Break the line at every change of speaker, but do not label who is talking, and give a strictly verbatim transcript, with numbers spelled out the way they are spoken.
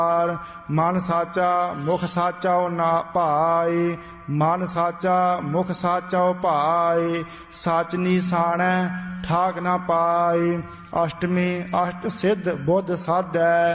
ਮਨ ਸਾਚਾ ਮੁਖ ਸਾਚਾ ਨਾ ਭਾਈ, ਮਨ ਸਾਚਾ ਮੁਖ ਸਾਚਾ ਭਾਈ, ਸਚ ਨੀਸਾਣੈ ਠਾਕ ਨਾ ਪਾਈ। ਅਸ਼ਟਮੀ ਅਸ਼ਟ ਸਿੱਧ ਬੁੱਧ ਸਾਧੈ,